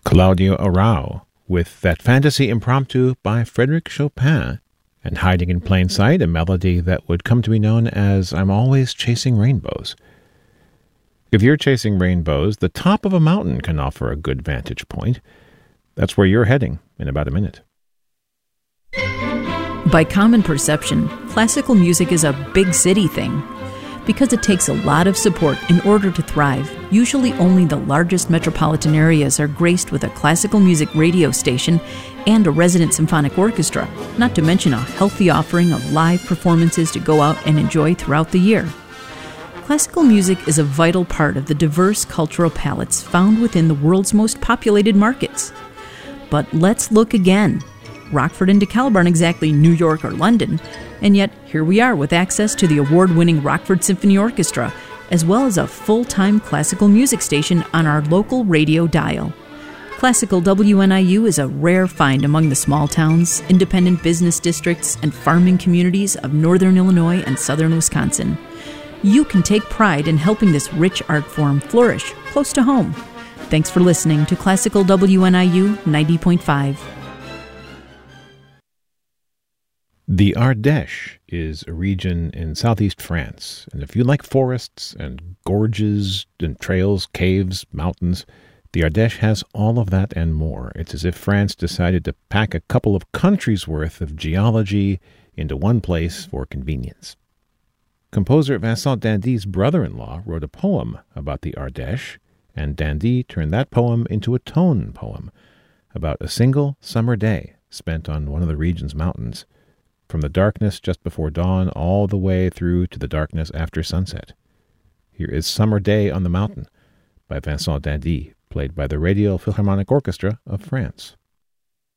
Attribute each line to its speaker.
Speaker 1: Claudio Arrau with that fantasy impromptu by Frédéric Chopin, and hiding in plain sight, a melody that would come to be known as I'm Always Chasing Rainbows. If you're chasing rainbows, the top of a mountain can offer a good vantage point. That's where you're heading in about a minute.
Speaker 2: By common perception, classical music is a big city thing. Because it takes a lot of support in order to thrive, usually only the largest metropolitan areas are graced with a classical music radio station and a resident symphonic orchestra, not to mention a healthy offering of live performances to go out and enjoy throughout the year. Classical music is a vital part of the diverse cultural palettes found within the world's most populated markets. But let's look again. Rockford and DeKalb aren't exactly New York or London, and yet here we are with access to the award-winning Rockford Symphony Orchestra, as well as a full-time classical music station on our local radio dial. Classical WNIU is a rare find among the small towns, independent business districts, and farming communities of northern Illinois and southern Wisconsin. You can take pride in helping this rich art form flourish close to home. Thanks for listening to Classical WNIU 90.5.
Speaker 1: The Ardèche is a region in southeast France, and if you like forests and gorges and trails, caves, mountains, the Ardèche has all of that and more. It's as if France decided to pack a couple of countries' worth of geology into one place for convenience. Composer Vincent Dandy's brother-in-law wrote a poem about the Ardèche, and Dandy turned that poem into a tone poem about a single summer day spent on one of the region's mountains, from the darkness just before dawn all the way through to the darkness after sunset. Here is Summer Day on the Mountain by Vincent Dandy, played by the Radio Philharmonic Orchestra of France.